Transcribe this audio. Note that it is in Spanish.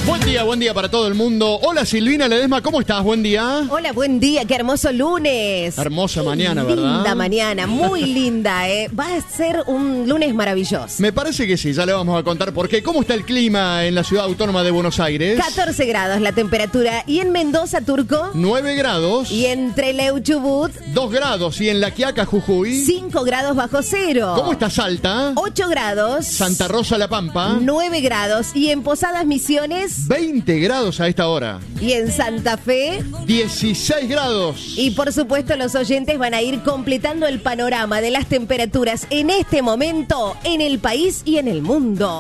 Buen día para todo el mundo. Hola Silvina Ledesma, ¿cómo estás? Buen día. Hola, buen día, qué hermoso lunes. Hermosa mañana, ¿verdad? Linda mañana, muy linda, ¿eh? Va a ser un lunes maravilloso. Me parece que sí, ya le vamos a contar por qué. ¿Cómo está el clima en la ciudad autónoma de Buenos Aires? 14 grados la temperatura. ¿Y en Mendoza, Turco? 9 grados. ¿Y en Trelew, Chubut? 2 grados. ¿Y en La Quiaca, Jujuy? 5 grados bajo cero. ¿Cómo está Salta? 8 grados. Santa Rosa, La Pampa? 9 grados. ¿Y en Posadas Misiones? 20 grados a esta hora. ¿Y en Santa Fe? 16 grados. Y por supuesto los oyentes van a ir completando el panorama de las temperaturas en este momento en el país y en el mundo.